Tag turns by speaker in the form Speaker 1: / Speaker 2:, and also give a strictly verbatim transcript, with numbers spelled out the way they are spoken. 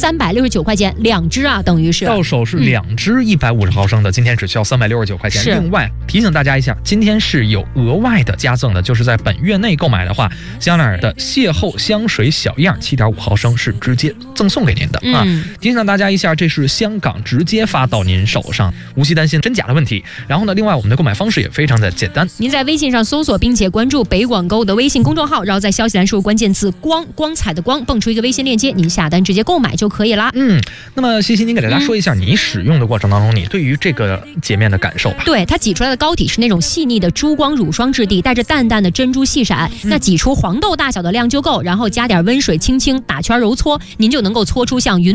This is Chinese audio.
Speaker 1: 三百六十九块钱两支啊，等于是
Speaker 2: 到手是两支一百五十毫升的，今天只需要三百六十九块钱。另外提醒大家一下，今天是有额外的加赠的，就是在本月内购买的话，香奈儿的邂逅香水小样七点五毫升是直接赠送给您的、嗯、啊。提醒大家一下，这是香港直接发到您手上，无需担心真假的问题。然后呢，另外我们的购买方式也非常的简单，
Speaker 1: 您在微信上搜索并且关注北广购物的微信公众号，然后在消息栏输入关键词光光彩的光，蹦出一个微信链接，您下单直接购买就可以啦。
Speaker 2: 嗯，那么西西，您给大家说一下、嗯、你使用的过程当中，你对于这个洁面的感受吧。
Speaker 1: 对，它挤出来的膏体是那种细腻的珠光乳霜质地，带着淡淡的珍珠细闪、嗯、那挤出黄豆大小的量就够，然后加点温水轻轻打圈揉搓，您就能够搓出像云